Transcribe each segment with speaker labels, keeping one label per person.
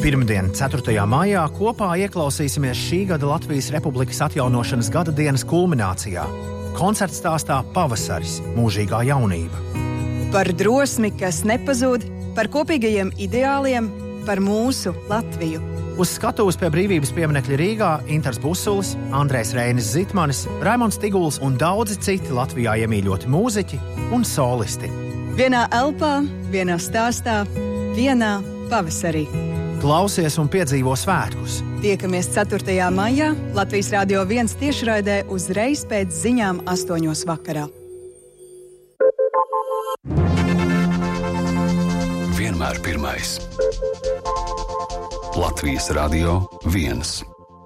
Speaker 1: Pirmdien, 4. maijā, kopā ieklausīsimies šī gada Latvijas Republikas atjaunošanas gada dienas kulminācijā. Koncerts stāstā Pavasaris – mūžīgā jaunība.
Speaker 2: Par drosmi, kas nepazūd, par kopīgajiem ideāliem, par mūsu Latviju.
Speaker 1: Uz skatuves pie Brīvības pieminekļa Rīgā Intars Busulis, Andrejs Reinis Zitmanis, Raimonds Tiguls un daudzi citi Latvijā iemīļoti mūziķi un solisti.
Speaker 2: Vienā elpā, vienā stāstā, vienā pavasarī.
Speaker 1: Klausies un piedzīvo svētkus.
Speaker 2: Tiekamies 4. maijā Latvijas Rādio 1 tiešraidē uzreiz pēc ziņām 8 vakarā.
Speaker 3: Vienmēr pirmais. Latvijas Rādio 1.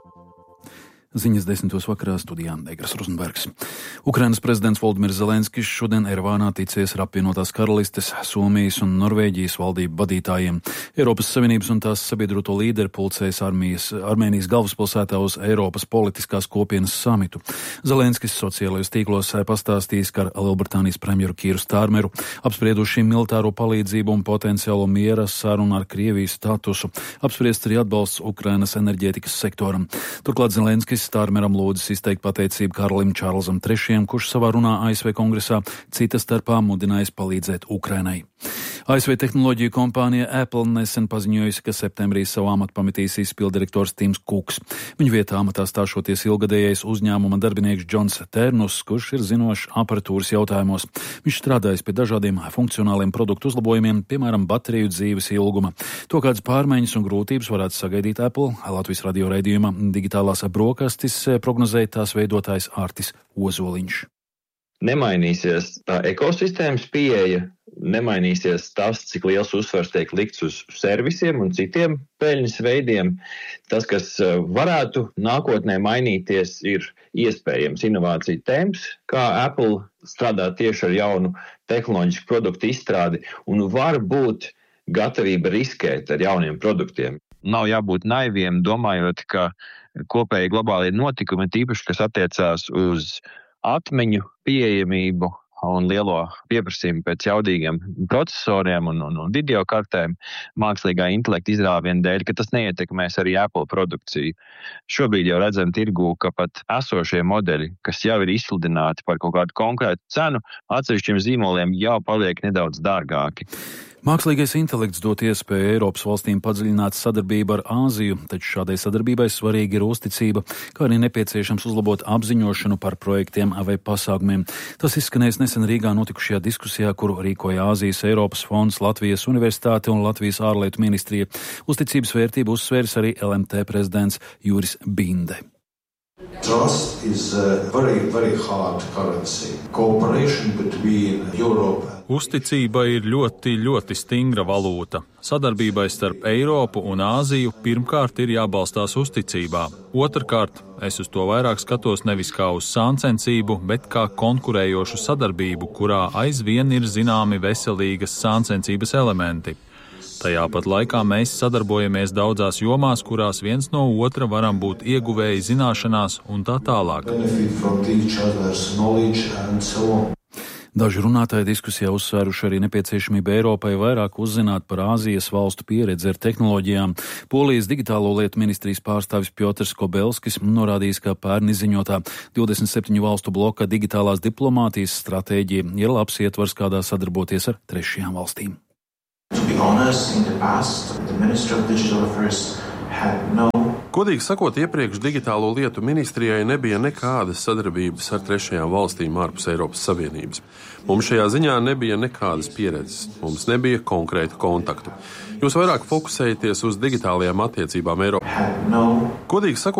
Speaker 4: Ziņas 10. vakarā studijā Egras Rozenbergs. Ukrainas prezidents Volodimirs Zelenskis šodien Erevānā ticies ar apvienotās karalistes, Somijas un Norvēģijas valdību vadītājiem. Eiropas Savienības un tās sabiedroto līderi pulcējas Armēnijas galvaspilsētā uz Eiropas politiskās kopienas samitu. Zelenskis sociālajos tīklos pastāstījis, ka ar Lielbritānijas premjeru Kīru Stārmeru apsprieduši militāro palīdzību un potenciālo miera sarunu ar Krievijas statusu. Apspriests arī atbalsts Ukrainas enerģētikas sektoram. Turklāt Zelenskis Stārmeram lūdzis izteikt pateicību Karlim Čārlzam III, kurš savā runā ASV kongresā cita starpā mudinājis palīdzēt Ukrainai. ASV tehnoloģiju kompānija Apple nesen paziņojusi, ka septembrī savu amatu pametīs izpilddirektors Tims Kuks. Viņa vietā amatā stāšoties ilgadējais uzņēmuma darbinieks Džons Ternus, kurš ir zinošs aparatūras jautājumos. Viņš strādājis pie dažādiem funkcionāliem produktu uzlabojumiem, piemēram, bateriju dzīves ilguma. To, kādas pārmaiņas un grūtības varētu sagaidīt Apple, Latvijas radio raidījuma Digitālās brokastis prognozēja tās veidotājs Ārtis Ozoliņš.
Speaker 5: Nemainīsies tā ekosistēmas pieeja, nemainīsies tas, cik liels uzsvars tiek likts uz servisiem un citiem peļņas veidiem. Tas, kas varētu nākotnē mainīties, ir iespējams inovācija temps, kā Apple strādā tieši ar jaunu tehnoloģisku produktu izstrādi un var būt gatavība riskēt ar jauniem produktiem. Nav jābūt naiviem, domājot, ka kopēji globālie notikumi, tīpaši, kas attiecās uz atmiņu pieejamību un lielo pieprasījumu pēc jaudīgiem procesoriem un videokartēm mākslīgā intelekta izrāviena dēļ, ka tas neietekmēs arī Apple produkciju. Šobrīd jau redzam tirgū, ka pat esošie modeļi, kas jau ir izsludināti par kaut kādu konkrētu cenu, atsevišķiem zīmoliem jau paliek nedaudz dārgāki.
Speaker 4: Mākslīgais intelekts dot iespēju Eiropas valstīm padziļināt sadarbību ar Āziju, taču šādai sadarbībai svarīgi ir uzticība, kā arī nepieciešams uzlabot apziņošanu par projektiem vai pasākumiem. Tas izskanējis nesen Rīgā notikušajā diskusijā, kuru rīkoja Āzijas Eiropas fonds, Latvijas Universitāte un Latvijas ārlietu ministrija. Uzticības vērtību uzsvērs arī LMT prezidents Juris Binde.
Speaker 6: Trust is a very, very hard currency. Cooperation between Europe and
Speaker 7: Uzticība ir ļoti stingra valūta. Sadarbībai starp Eiropu un Āziju pirmkārt ir jābalstās uzticībā. Otrkārt, es uz to vairāk skatos nevis kā uz sāncensību, bet kā konkurējošu sadarbību, kurā aizvien ir zināmi veselīgas sāncensības elementi. Tajā pat laikā mēs sadarbojamies daudzās jomās, kurās viens no otra varam būt ieguvēji zināšanās un tā tālāk.
Speaker 4: Daži runātāji diskusijā uzsvēruši arī nepieciešamību Eiropai vairāk uzzināt par Āzijas valstu pieredzi ar tehnoloģijām. Polijas digitālo lietu ministrijas pārstāvis Piotrs Kobelskis norādījis, ka pērn izziņotā 27 valstu bloka digitālās diplomātijas stratēģija ir labs ietvars, kādā sadarboties ar trešajām valstīm.
Speaker 8: Godīgi sakot, iepriekš digitālo lietu ministrijai nebija nekādas sadarbības ar trešajām valstīm ārpus Eiropas Savienības. Mums šajā ziņā nebija nekādas pieredzes, mums nebija konkrētu kontaktu. Jūs vairāk fokusējaties uz digitālajām attiecībām Eiropā. Godīgi sakot,